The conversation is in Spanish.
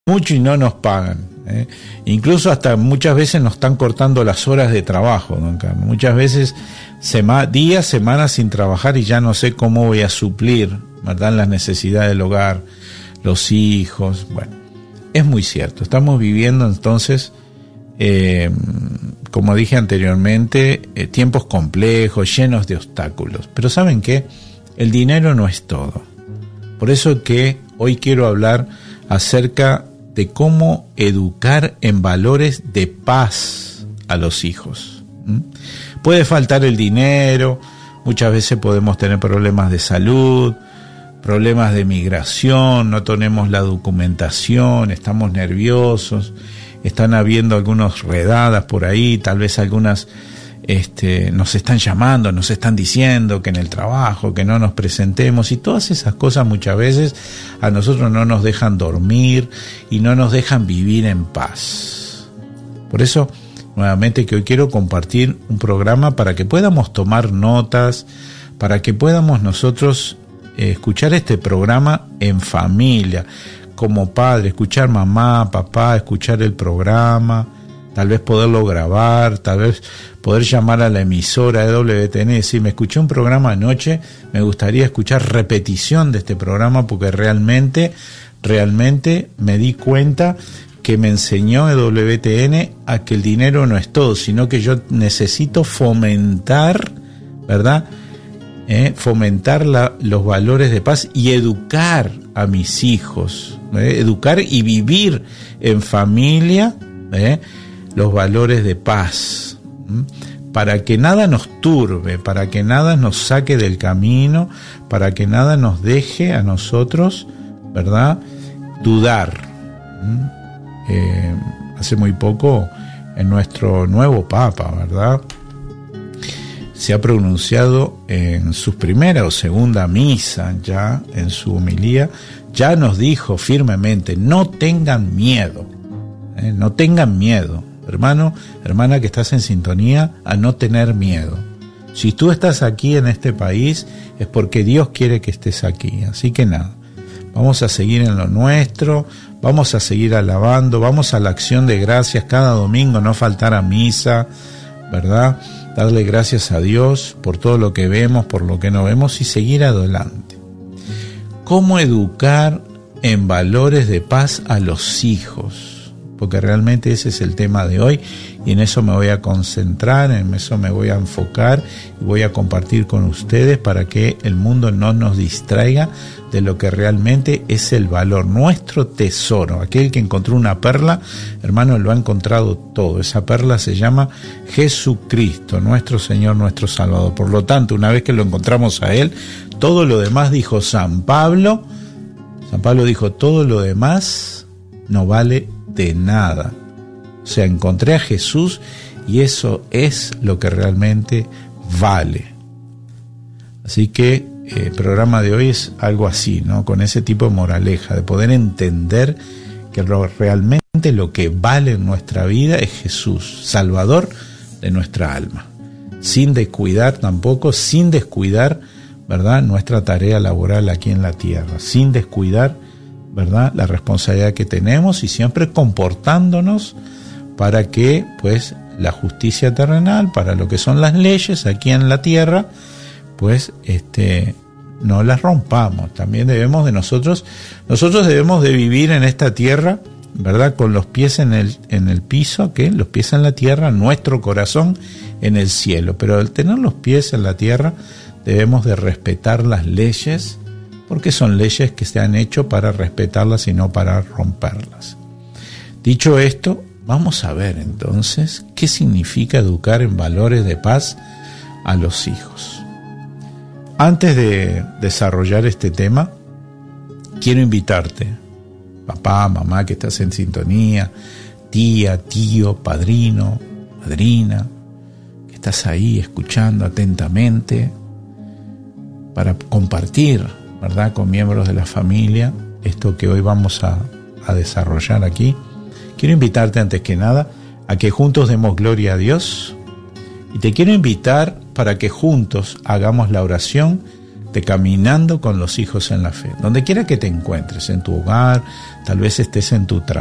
mucho y no nos pagan. Incluso hasta muchas veces nos están cortando las horas de trabajo, don Carlos. Muchas veces días, semanas sin trabajar y ya no sé cómo voy a suplir, ¿verdad?, las necesidades del hogar, los hijos. Bueno, es muy cierto. Estamos viviendo entonces, como dije anteriormente, tiempos complejos, llenos de obstáculos. Pero ¿saben qué? El dinero no es todo. Por eso que hoy quiero hablar acerca de cómo educar en valores de paz a los hijos. Puede faltar el dinero, muchas veces podemos tener problemas de salud, problemas de migración, no tenemos la documentación, estamos nerviosos, están habiendo algunas redadas por ahí, tal vez algunas nos están llamando, nos están diciendo que en el trabajo, que no nos presentemos, y todas esas cosas muchas veces a nosotros no nos dejan dormir y no nos dejan vivir en paz. Por eso, nuevamente, que hoy quiero compartir un programa para que podamos tomar notas, para que podamos nosotros escuchar este programa en familia, como padre, escuchar mamá, papá, escuchar el programa, tal vez poderlo grabar, tal vez poder llamar a la emisora de WTN y decir, me escuché un programa anoche, me gustaría escuchar repetición de este programa porque realmente me di cuenta que me enseñó WTN a que el dinero no es todo, sino que yo necesito fomentar, ¿verdad?, fomentar los valores de paz y educar a mis hijos, educar y vivir en familia, los valores de paz, para que nada nos turbe, para que nada nos saque del camino, para que nada nos deje a nosotros, ¿verdad?, dudar. Hace muy poco, en nuestro nuevo Papa, ¿verdad?, se ha pronunciado en su primera o segunda misa, ya en su homilía, ya nos dijo firmemente, no tengan miedo, no tengan miedo. Hermano, hermana que estás en sintonía, a no tener miedo. Si tú estás aquí en este país, es porque Dios quiere que estés aquí. Así que nada, vamos a seguir en lo nuestro, vamos a seguir alabando, vamos a la acción de gracias cada domingo, no faltar a misa, ¿verdad?, darle gracias a Dios por todo lo que vemos, por lo que no vemos y seguir adelante. ¿Cómo educar en valores de paz a los hijos? Porque realmente ese es el tema de hoy y en eso me voy a concentrar, en eso me voy a enfocar y voy a compartir con ustedes para que el mundo no nos distraiga de lo que realmente es el valor, nuestro tesoro. Aquel que encontró una perla, hermano, lo ha encontrado todo. Esa perla se llama Jesucristo, nuestro Señor, nuestro Salvador. Por lo tanto, una vez que lo encontramos a Él, todo lo demás, dijo San Pablo dijo, todo lo demás no vale de nada. O sea, encontré a Jesús y eso es lo que realmente vale. Así que el programa de hoy es algo así, ¿no?, con ese tipo de moraleja, de poder entender que realmente lo que vale en nuestra vida es Jesús, Salvador de nuestra alma. Sin descuidar, ¿verdad?, nuestra tarea laboral aquí en la tierra, sin descuidar, ¿verdad?, la responsabilidad que tenemos y siempre comportándonos para que, pues, la justicia terrenal, para lo que son las leyes aquí en la tierra, pues, no las rompamos. También debemos de nosotros debemos de vivir en esta tierra, ¿verdad?, con los pies en el piso, que los pies en la tierra, nuestro corazón en el cielo. Pero al tener los pies en la tierra, debemos de respetar las leyes, porque son leyes que se han hecho para respetarlas y no para romperlas. Dicho esto, vamos a ver entonces qué significa educar en valores de paz a los hijos. Antes de desarrollar este tema, quiero invitarte, papá, mamá que estás en sintonía, tía, tío, padrino, madrina, que estás ahí escuchando atentamente, para compartir, ¿verdad?, con miembros de la familia esto que hoy vamos a desarrollar aquí. Quiero invitarte antes que nada a que juntos demos gloria a Dios y te quiero invitar para que juntos hagamos la oración de Caminando con los Hijos en la Fe. Donde quiera que te encuentres, en tu hogar, tal vez estés en tu trabajo,